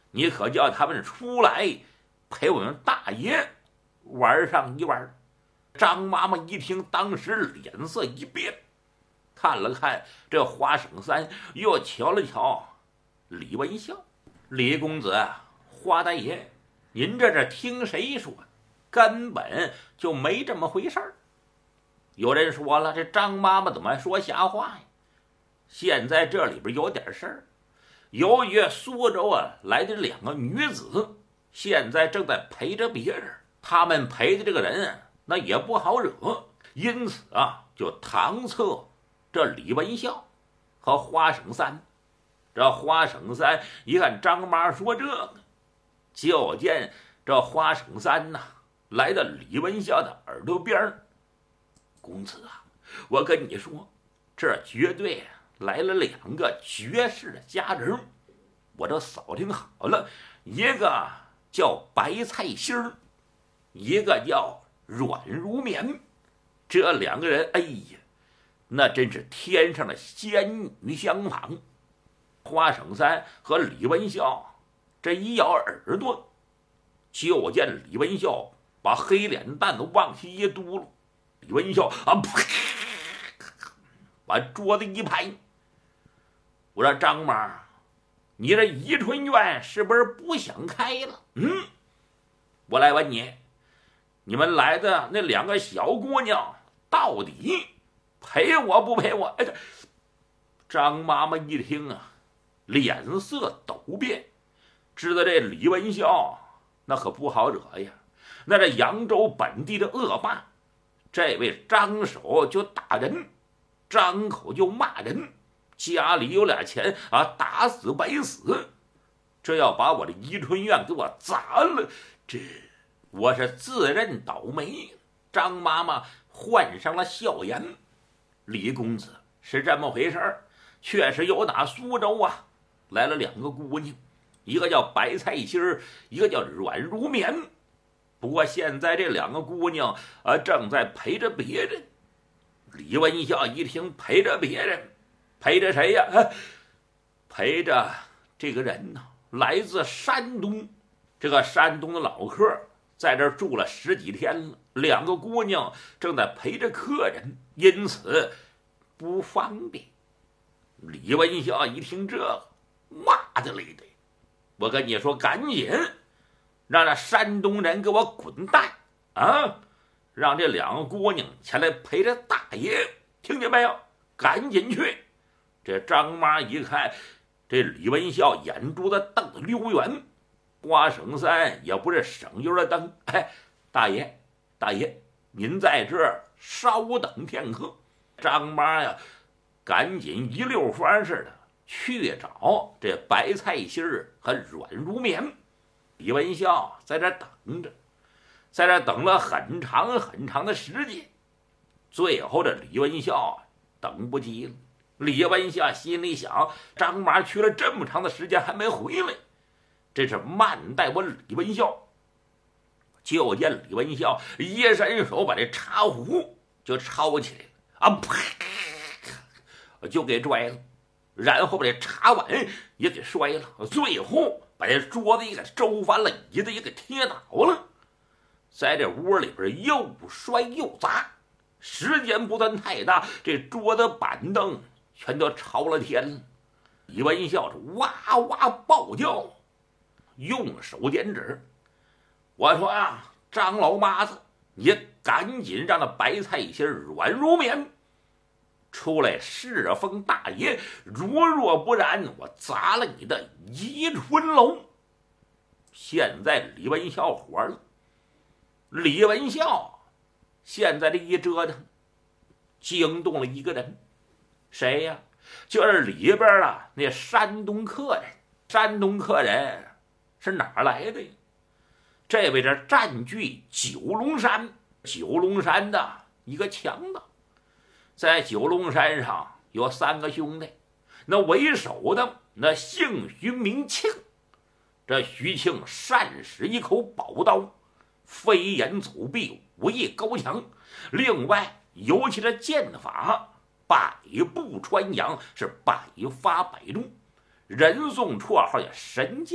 你可叫他们出来陪我们大爷玩上一玩。张妈妈一听，当时脸色一变，看了看这花生三，又瞧了瞧李文孝。李公子，花大爷，您这是听谁说？根本就没这么回事儿。有人说了，这张妈妈怎么说瞎话呀？现在这里边有点事儿，由于苏州来的2个女子，现在正在陪着别人，他们陪的这个人那也不好惹，因此就搪塞这李文孝和花生三。这花生三一看张妈说这个，就见这花生三来到李文孝的耳朵边。公子我跟你说，这绝对来了2个绝世的佳人，我都扫听好了，一个叫白菜心儿，一个叫软如棉。这2个人，哎呀，那真是天上的仙女相仿。花生三和李文孝这一咬耳朵，就见李文孝把黑脸蛋子往下一嘟噜，李文孝把桌子一拍。我说张妈，你这宜春院是不是不想开了？我来问你，你们来的那2个小姑娘到底陪我不陪我？张妈妈一听脸色陡变，知道这李文孝那可不好惹呀，那这扬州本地的恶霸，这位张手就打人，张口就骂人，家里有俩钱打死白死，这要把我的宜春院给我砸了，这我是自认倒霉。张妈妈换上了笑颜。李公子，是这么回事儿，确实有打苏州来了2个姑娘，一个叫白菜心儿，一个叫软如棉。不过现在这2个姑娘正在陪着别人。李文孝一听陪着别人，陪着谁呀？陪着这个人来自山东，这个山东的老客，在这儿住了10几天了。2个姑娘正在陪着客人，因此不方便。李文孝一听这个，骂的嘞的，我跟你说，赶紧让这山东人给我滚蛋让这2个姑娘前来陪着大爷，听见没有？赶紧去。这张妈一看这李文孝眼珠子瞪得溜圆，花生三也不是省油的灯。大爷大爷，您在这儿稍等片刻。张妈赶紧一溜风似的去找这白菜心儿和软如棉。李文孝在这等着，在这等了很长很长的时间，最后这李文孝等不及了。李文孝心里想，张妈去了这么长的时间还没回来，这是慢待我李文孝。就见李文孝一伸手把这茶壶就抄起来了就给拽了，然后把这茶碗也给摔了，最后把这桌子也给周翻了，椅子也给贴倒了。在这屋里边又摔又砸，时间不算太大，这桌子板凳全都朝了天了。李文孝是哇哇暴叫，用手点指。我说张老妈子，你赶紧让那白菜心软如棉出来侍奉大爷，如若不然，我砸了你的宜春楼。现在李文孝火了，李文孝现在这一折腾，惊动了一个人，谁呀？就是里边那山东客人。山东客人是哪儿来的呀？这位是占据九龙山的一个强盗。在九龙山上有3个兄弟，那为首的那姓徐名庆。这徐庆善使一口宝刀，飞檐走壁，武艺高强，另外尤其是剑法百步穿杨，是百发百中，人送绰号叫神剑。